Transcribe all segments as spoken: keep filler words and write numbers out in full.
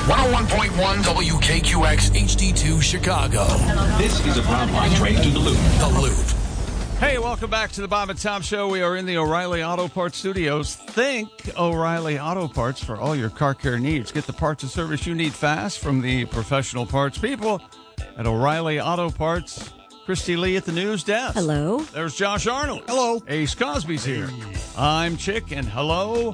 one oh one point one W K Q X H D two Chicago. This is a Brown Line train to the Loop. The Loop. Hey, welcome back to the Bob and Tom Show. We are in the O'Reilly Auto Parts studios. Think O'Reilly Auto Parts for all your car care needs. Get the parts and service you need fast from the professional parts people at O'Reilly Auto Parts. Christy Lee at the news desk. Hello. There's Josh Arnold. Hello. Ace Cosby's here. I'm Chick, and hello,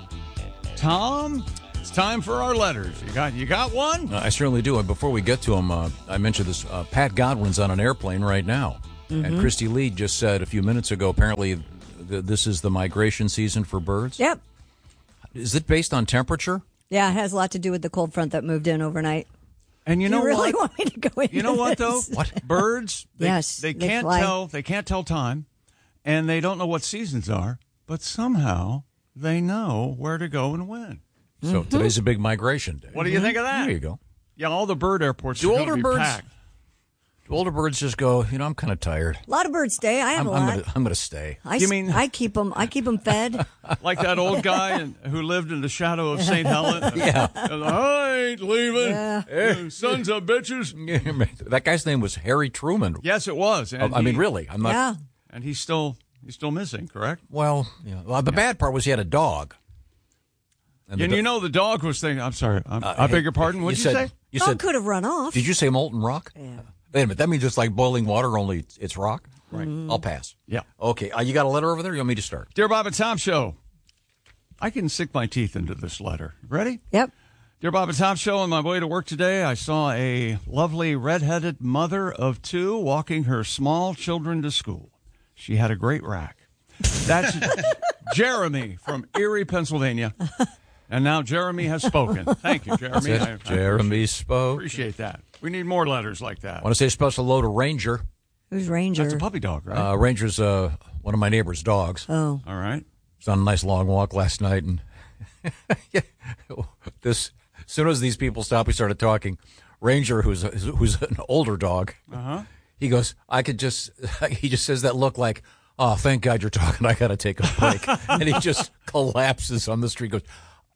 Tom. It's time for our letters. You got you got one? Uh, I certainly do. And before we get to him, uh, I mentioned this. Uh, Pat Godwin's on an airplane right now. Mm-hmm. And Christy Lee just said a few minutes ago, apparently th- this is the migration season for birds. Yep. Is it based on temperature? Yeah, it has a lot to do with the cold front that moved in overnight. And you Do know you really what? want me to go into You know what though? this? What birds? They, Yes, they they can't fly. tell. They can't tell time, and they don't know what seasons are. But somehow they know where to go and when. So Mm-hmm. today's a big migration day. What do you think of that? There you go. Yeah, all the bird airports Do are older going to be birds- packed. Do older birds just go, you know, I'm kind of tired. A lot of birds stay. I have I'm, a I'm lot. gonna, I'm gonna stay. I, You s- mean- I keep them. I keep them fed. Like that old guy in, who lived in the shadow of Saint Helen. Yeah. And, I ain't leaving. Yeah. You sons of bitches. That guy's name was Harry Truman. Yes, it was. And I mean, he- really. I'm not. Yeah. And he's still he's still missing, correct? Well, yeah. well, the bad part was he had a dog. And, the do- you know the dog was thinking, I'm sorry, I'm, Uh, I beg hey, your pardon, what did you, said, say? You Dog said, could have run off. did you say molten rock? Yeah. Wait a minute. That means it's like boiling water, only it's, it's rock? Right. I'll pass. Yeah. Okay. Uh, you got a letter over there? You want me to start? Dear Bob and Tom Show, I can sink my teeth into this letter. Ready? Yep. Dear Bob and Tom Show, on my way to work today, I saw a lovely redheaded mother of two walking her small children to school. She had a great rack. That's Jeremy from Erie, Pennselsvania. And now Jeremy has spoken. Thank you, Jeremy. I, I Jeremy spoke. appreciate that. We need more letters like that. I want to say a special hello to Ranger. Who's Ranger? That's a puppy dog, right? Uh, Ranger's uh, one of my neighbor's dogs. oh. All right. Was on a nice long walk last night, and this as soon as these people stopped, we started talking. Ranger, who's a, who's an older dog, Uh-huh. he goes, I could just. He just says that look like, oh, thank God you're talking. I got to take a break, and he just collapses on the street. Goes,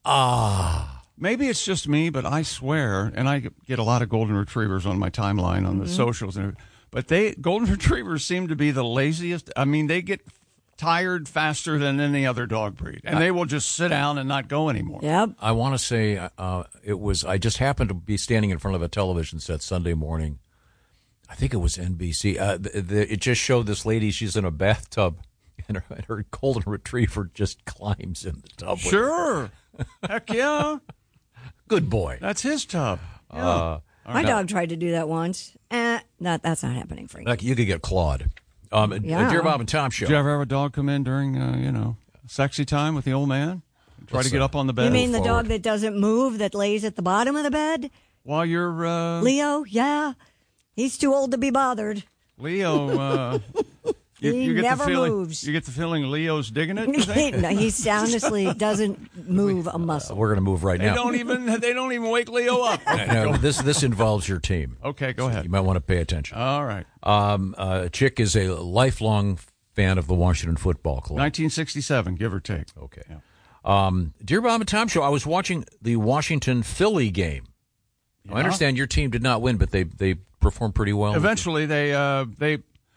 ah. Maybe it's just me, but I swear, and I get a lot of golden retrievers on my timeline on the socials, and but they golden retrievers seem to be the laziest. I mean, they get tired faster than any other dog breed, and they will just sit down and not go anymore. Yep. I want to say uh, it was. I just happened to be standing in front of a television set Sunday morning. I think it was N B C. Uh, the, the, it just showed this lady. She's in a bathtub, and her, and her golden retriever just climbs in the tub. with her. Sure, heck yeah, Good boy. that's his tub. Yeah. Uh, My dog tried to do that once. Eh, that that's not happening, Frank. like you could get clawed. Um, Yeah. Dear Bob and Tom show. Did you ever have a dog come in during, uh, you know, sexy time with the old man? Try Let's, to get uh, up on the bed You mean the forward. dog that doesn't move, that lays at the bottom of the bed? while you're uh, Leo? Yeah. He's too old to be bothered. Leo. Uh, you, He you get never the feeling, moves. You get the feeling Leo's digging it. You think? No, he honestly doesn't move a muscle. We're going to move right They now. don't even. They don't even wake Leo up. Okay, No, go, this this involves your team. okay, go ahead. You might want to pay attention. All right. Um, uh, Chick is a lifelong fan of the Washington Football Club. nineteen sixty-seven, give or take. Okay. Um, Dear Bob and Tom show, I was watching the Washington Philly game. I understand your team did not win, but they they performed pretty well. Eventually, they uh, they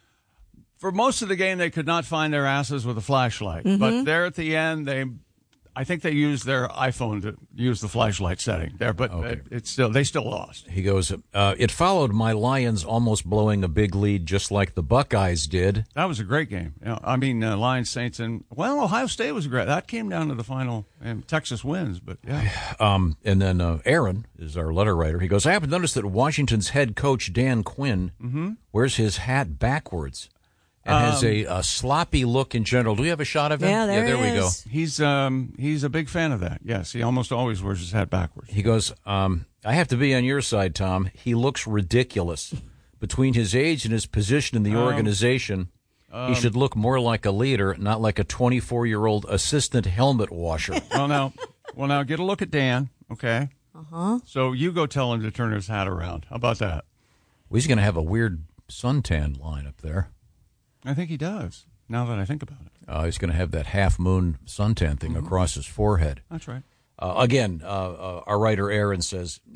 for most of the game they could not find their asses with a flashlight, but there at the end they. I think they used their iPhone to use the flashlight setting there, but Okay. it, it's still they still lost. He goes, uh, it followed my Lions almost blowing a big lead just like the Buckeyes did. That was a great game. You know, I mean, uh, Lions, Saints, and well, Ohio State was great. That came down to the final, and Texas wins. But yeah, Um, and then uh, Aaron is our letter writer. He goes, I happen to notice that Washington's head coach, Dan Quinn, Mm-hmm. wears his hat backwards and has a, a sloppy look in general. Do we have a shot of him? Yeah, there yeah, there he we go. is. he's um, he's a big fan of that. Yes, he almost always wears his hat backwards. He goes, um, I have to be on your side, Tom. He looks ridiculous. Between his age and his position in the Um, organization, he should look more like a leader, not like a twenty-four-year-old assistant helmet washer. well, now, well, now get a look at Dan. Okay. Uh huh. So you go tell him to turn his hat around. How about that? Well, he's going to have a weird suntan line up there. I think he does. Now that I think about it, Uh, he's going to have that half-moon suntan thing across his forehead. that's right. Uh, again, uh, uh, our writer Aaron says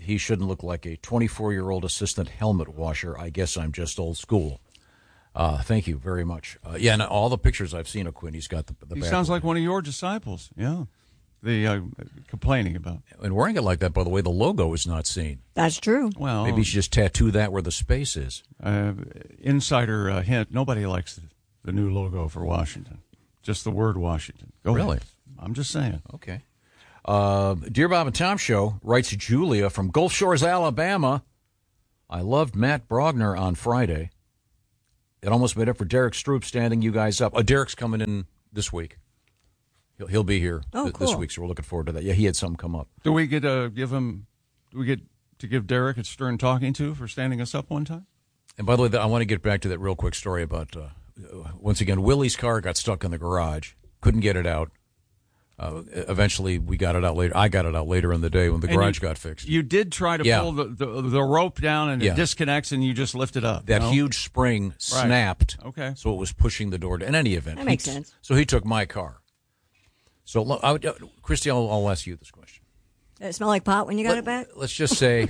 he shouldn't look like a twenty-four-year-old assistant helmet washer. I guess I'm just old school. Uh, thank you very much. Uh, yeah, and all the pictures I've seen of Quinn, he's got the. the he back sounds one. like one of your disciples. Yeah, the uh, complaining about. And wearing it like that, by the way, the logo is not seen. That's true. Well, Maybe you should just tattoo that where the space is. Uh, insider uh, hint: nobody likes the, the new logo for Washington. Just the word Washington. Go Really? ahead. I'm just saying. Okay. Uh, Dear Bob and Tom Show, writes Julia from Gulf Shores, Alabama. I loved Matt Brogner on Friday. It almost made up for Derek Stroop standing you guys up. Oh, Derek's coming in this week. He'll, he'll be here Oh, th- cool. this week, so we're looking forward to that. Yeah, he had something come up. Do we get to give him? Do we get to give Derek a stern talking to for standing us up one time? And by the way, I want to get back to that real quick story about, uh, once again, Willie's car got stuck in the garage. Couldn't get it out. Uh, eventually, we got it out later. I got it out later in the day when the And garage you, got fixed. You did try to Yeah. pull the, the the rope down and Yeah. it disconnects, and you just lift it up. That no? huge spring snapped. Okay. So it was pushing the door. To, in any event, That makes he- sense. So he took my car. So, look, I would, uh, Christy, I'll, I'll ask you this question. Did it smell like pot when you got Let, it back? Let's just say,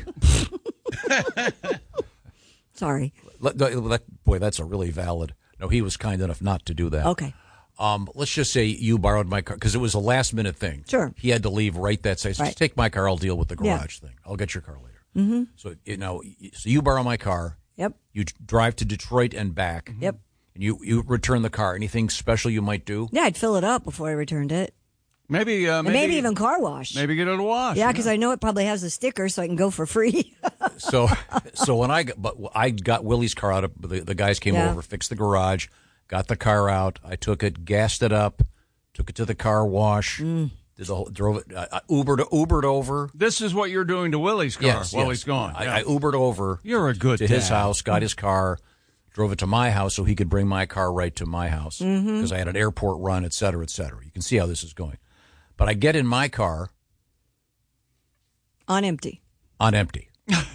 Sorry. let, let, boy, that's a really valid. No, he was kind enough not to do that. Okay. Um, let's just say you borrowed my car because it was a last minute thing. Sure. He had to leave right that second. So Right. just take my car. I'll deal with the Yeah. garage thing. I'll get your car later. Mm-hmm. So you know, so you borrow my car. Yep. You drive to Detroit and back. Yep. And you you return the car. Anything special you might do? Yeah, I'd fill it up before I returned it. Maybe, uh, And maybe, maybe even car wash. maybe get it a wash. Yeah, because I know it probably has a sticker, so I can go for free. So so when I got, but I got Willie's car out of the, the guys came Yeah. over, fixed the garage, got the car out. I took it, gassed it up, took it to the car wash. Mm. Did the whole, drove it. I, I Ubered Ubered over. This is what you're doing to Willie's car Yes, while yes. he's gone. I, Yeah. I Ubered over. You're a good to his dad. house, got his car, drove it to my house so he could bring my car right to my house because Mm-hmm. I had an airport run, et cetera, et cetera. You can see how this is going. But I get in my car On empty. on empty.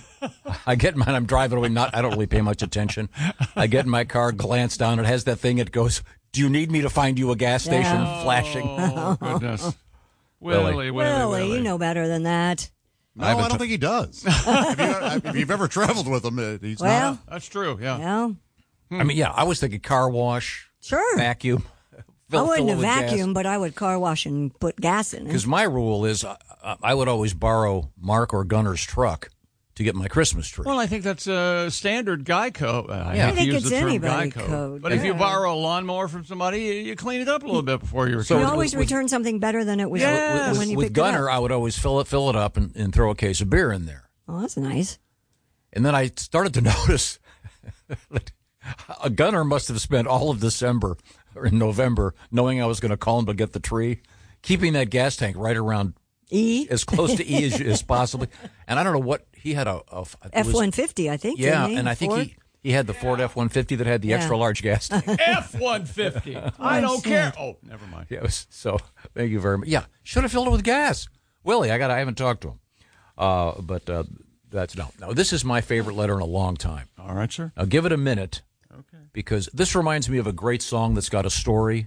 I get in mine. I'm driving away. Not. I don't really pay much attention. I get in my car, glance down. It has that thing. It goes. Do you need me to find you a gas station? Yeah. Flashing. Oh, goodness. Willie. Willie, Willie, Willie, Willie. you know better than that. No, I, don't think he does. if, you, if you've ever traveled with him, uh, he's Well, not. That's true, yeah. well, I mean, yeah. I was thinking car wash, sure. vacuum. I wouldn't have vacuumed, but I would car wash and put gas in it. Because my rule is, I, I would always borrow Mark or Gunner's truck to get my Christmas tree. Well, I think that's a standard guy code. I, Yeah. hate I to think use it's the term anybody guy code. code, But if you yeah. borrow a lawnmower from somebody, you, you clean it up a little bit before you So return You it. with- always with- return something better than it was Yeah. than with when you with picked Gunner, it up. I would always fill it, fill it up, and, and throw a case of beer in there. Oh, that's nice. And then I started to notice that a Gunner must have spent all of December or in November knowing I was going to call him to get the tree, keeping that gas tank right around E as close to E as, as possibly. And I don't know what he had a, a it F was- one fifty, I think. Yeah, didn't he? and I think Ford? he he had the Ford F one fifty that had the Yeah. extra large gas tank. F one fifty. I don't care. Oh, never mind. Yeah, it was, so thank you very much. Yeah, should have filled it with gas. Willie, I got. I haven't talked to him, uh, but uh, that's no. No, this is my favorite letter in a long time. All right, sir. Now give it a minute, Okay. because this reminds me of a great song that's got a story.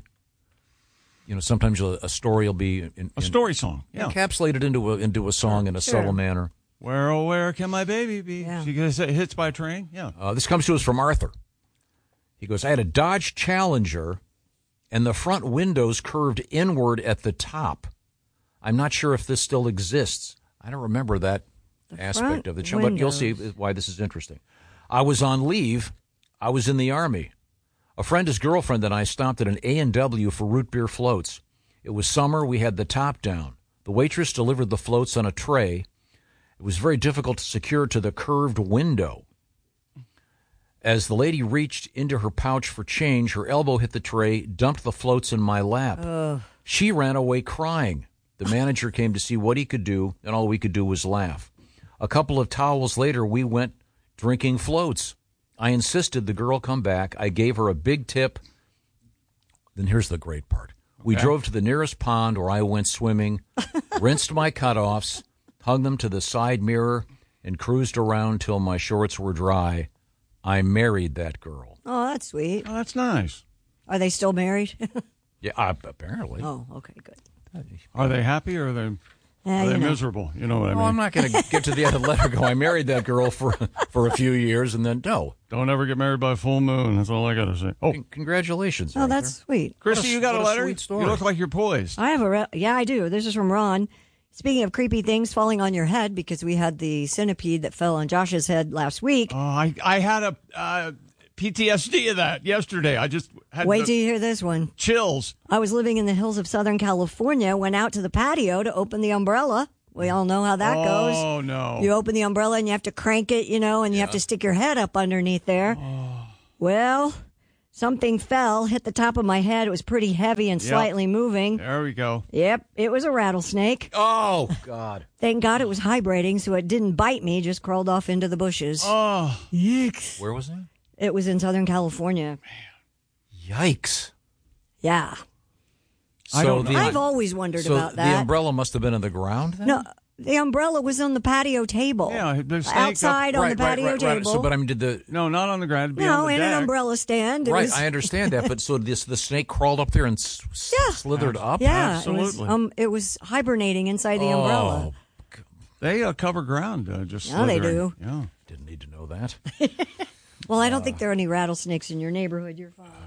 You know, sometimes a, a story will be in, in, A story song. Yeah. encapsulated into a into a song in a Sure. subtle manner. Where, oh, where can my baby be? Yeah. She gets hits by a train? Yeah. Uh, this comes to us from Arthur. He goes, I had a Dodge Challenger, and the front windows curved inward at the top. I'm not sure if this still exists. I don't remember that The aspect front of the Challenger, but you'll see windows. why this is interesting. I was on leave. I was in the Army. A friend, his girlfriend, and I stopped at an A and W for root beer floats. It was summer. We had the top down. The waitress delivered the floats on a tray. It was very difficult to secure to the curved window. As the lady reached into her pouch for change, her elbow hit the tray, dumped the floats in my lap. Ugh. She ran away crying. The manager came to see what he could do, and all we could do was laugh. A couple of towels later, we went drinking floats. I insisted the girl come back. I gave her a big tip. Then here's the great part. We Okay. drove to the nearest pond where I went swimming, rinsed my cutoffs, hung them to the side mirror, and cruised around till my shorts were dry. I married that girl. Oh, that's sweet. Oh, that's nice. Are they still married? Yeah, uh, apparently. oh, okay, good. Are they happy or are they Yeah, They're you know. miserable. You know what I Oh, mean? I'm not going to get to the end and let her go. I married that girl for for a few years, and then no. Don't ever get married by a full moon. That's all I got to say. Oh, Congratulations. Oh, Arthur. that's sweet. Christy, What a- you got a what a letter? sweet story. You look like you're poised. I have a re- yeah, I do. This is from Ron. Speaking of creepy things falling on your head, because we had the centipede that fell on Josh's head last week. Oh, I, I had a uh, P T S D of that yesterday. I just had Wait the till you hear this one. chills. I was living in the hills of Southern California, went out to the patio to open the umbrella. We all know how that goes. Oh, no. You open the umbrella and you have to crank it, you know, and you have to stick your head up underneath there. Well, something fell, hit the top of my head. It was pretty heavy and Yep. slightly moving. There we go. Yep, it was a rattlesnake. Oh, God. Thank God it was vibrating, so it didn't bite me, just crawled off into the bushes. Oh, Yikes. Where was that? It was in Southern California. Yikes. Yeah. I So don't know. the, I've always wondered so about the that. umbrella must have been in the ground then? No, the umbrella was on the patio table. Yeah, the snake outside up- on right, the right, patio right, right. table. So, but I mean, did the... no, not on the ground. It'd be no, on the in deck. an umbrella stand. It Right, was, I understand that, but so this the snake crawled up there and s- s- Yeah. slithered up? Yeah, it was, Absolutely. um, it was hibernating inside the umbrella. Oh, They uh, cover ground. Uh, just Yeah, they slithering. do. Yeah. didn't need to know that. Well, I don't think there are any rattlesnakes in your neighborhood. You're fine.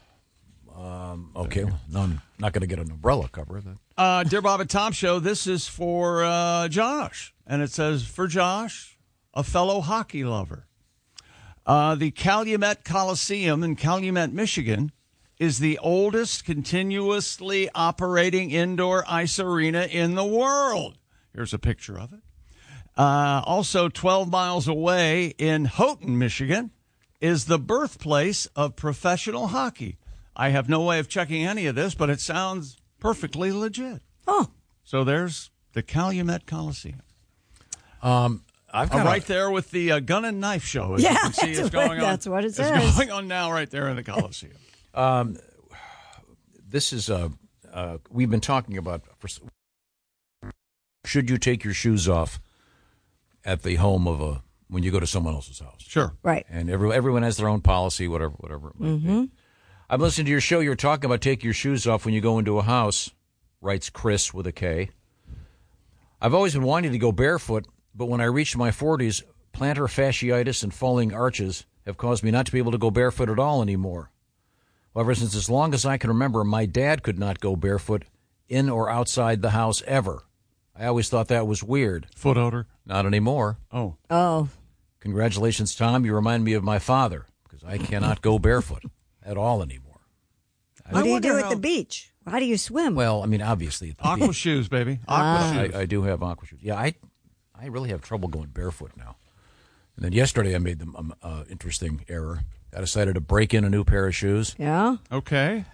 Okay, well, no, I'm not going to get an umbrella cover then. Uh, Dear Bob and Tom Show, this is for uh, Josh. And it says, for Josh, a fellow hockey lover. Uh, the Calumet Coliseum in Calumet, Michigan, is the oldest continuously operating indoor ice arena in the world. Here's a picture of it. Uh, also, twelve miles away in Houghton, Michigan, is the birthplace of professional hockey. I have no way of checking any of this, but it sounds perfectly legit. Oh, So there's the Calumet Coliseum. Um, I've Uh, got right a, there with the uh, gun and knife show. As Yeah, you can see, that's is what- going on. that's what it is says. going on now right there in the Coliseum. this is uh, uh, we've been talking about. For, should you take your shoes off at the home of a when you go to someone else's house? Sure. right. And every, everyone has their own policy, whatever, whatever it might be. I've listened to your show. You're talking about take your shoes off when you go into a house, writes Chris with a K. I've always been wanting to go barefoot, but when I reached my forties, plantar fasciitis and falling arches have caused me not to be able to go barefoot at all anymore. However, since as long as I can remember, my dad could not go barefoot in or outside the house ever. I always thought that was weird. Foot odor. Not anymore. Oh. Oh, Congratulations, Tom. You remind me of my father because I cannot go barefoot at all anymore. what do you wonder do at how- the beach? How do you swim? Well, I mean, obviously, at the Aqua beach, shoes, baby. Aqua shoes. I, I do have aqua shoes. Yeah, I, I really have trouble going barefoot now. And then yesterday, I made the um, uh, interesting error. I decided to break in a new pair of shoes. yeah. Okay.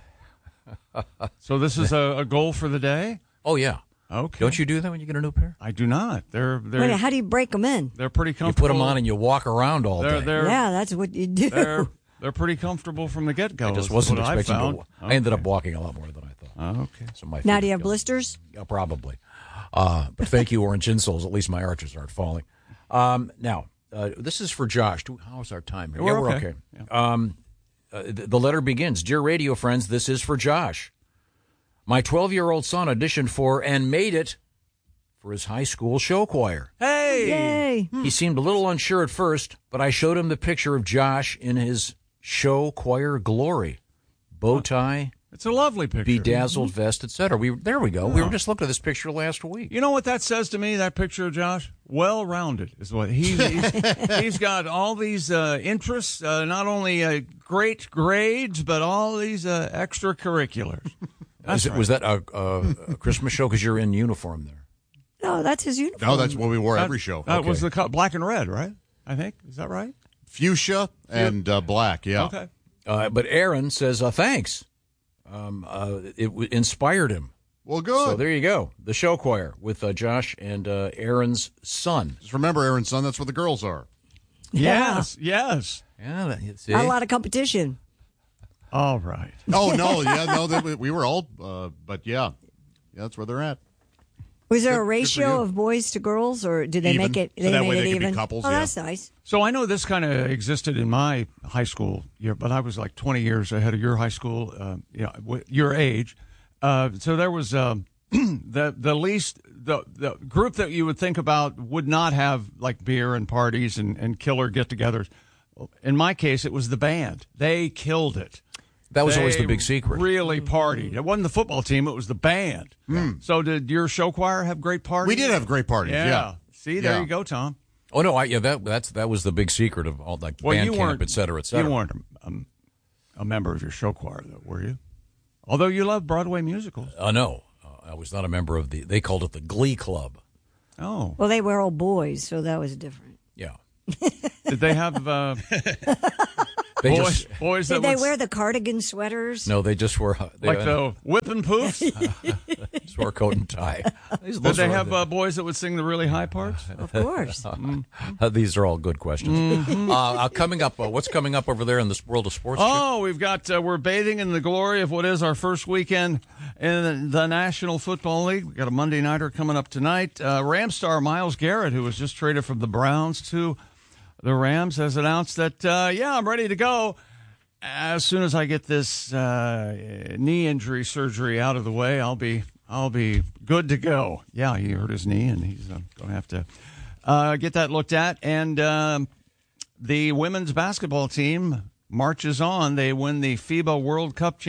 So this is a, a goal for the day? Oh yeah, Okay. don't you do that when you get a new pair? I do not. They're they're Wait, how do you break them in? they're pretty You comfortable. put them on and you walk around all they're day. they're Yeah, that's what you do. they're they're pretty comfortable from the get go. I just wasn't what expecting I to. found. wa- I ended up walking a lot more than I thought. Okay. So my Now, feet do you have got- blisters? Yeah, probably. Uh, but thank you, orange insoles. At least my arches aren't falling. Um, now, uh, this is for Josh. Do- How's our time here? We're yeah, we're okay. okay. Um, uh, the, the letter begins. Dear radio friends, this is for Josh. My twelve-year-old son auditioned for and made it for his high school show choir. Hey. Yay. He seemed a little unsure at first, but I showed him the picture of Josh in his show choir glory. Bow tie, It's a lovely picture. bedazzled vest, et cetera. We there we go. We were just looking at this picture last week. You know what that says to me, that picture of Josh? Well-rounded is what he, he's, he's got all these uh, interests, uh, not only uh, great grades, but all these uh, extracurriculars. Is it, was that a, a, a Christmas show? Because you're in uniform there. No, that's his uniform. No, that's what we wore every show. That was Okay. the co- black and red, right? I think. Is that right? Fuchsia and uh, black, yeah. Okay. Uh, but Aaron says, uh, thanks. Um, uh, it w- inspired him. Well, good. So there you go. The show choir with uh, Josh and uh, Aaron's son. Just remember, Aaron's son, that's where the girls are. Yeah. Yes, yes. Yeah, that- see? Not a lot of competition. All right. Oh, no, yeah, no, they, we were all, uh, but yeah. Yeah, that's where they're at. Was there Good- a good for ratio you. of boys to girls, or did they Even. make it? So They that made way it they could be even. couples, oh, yeah. that's nice. So I know this kind of existed in my high school year, but I was like twenty years ahead of your high school, uh, you know, w- your age. Uh, so there was um, the the least the the group that you would think about would not have like beer and parties and, and killer get-togethers. In my case, it was the band. They killed it. That was they always the big secret. Really partied. It wasn't the football team; it was the band. Mm. So, did your show choir have great parties? We did have great parties. Yeah. yeah. See, there yeah. you go, Tom. Oh no, I, yeah, that that's that was the big secret of all like well, band you camp, et cetera, et cetera. You weren't a, um, a member of your show choir, though, were you? Although you love Broadway musicals. Uh, no, uh, I was not a member of the. They called it the Glee Club. Oh, well, they were all boys, so that was different. Yeah. Did they have uh, they boys? Just, boys Did that they would, wear the cardigan sweaters? No, they just wore they, like the whip and poofs? just wore coat and tie. These, Did they have uh, boys that would sing the really high parts? Of course. uh, these are all good questions. Mm-hmm. uh, uh, coming up, uh, what's coming up over there in this world of sports? Oh, Chip? we've got uh, we're bathing in the glory of what is our first weekend in the National Football League. We got a Monday nighter coming up tonight. Uh, Ram star Myles Garrett, who was just traded from the Browns to the Rams, has announced that uh, yeah, I'm ready to go as soon as I get this uh, knee injury surgery out of the way. I'll be I'll be good to go. Yeah, he hurt his knee, and he's uh, going to have to uh, get that looked at. And um, the women's basketball team marches on. They win the FIBA World Cup championship.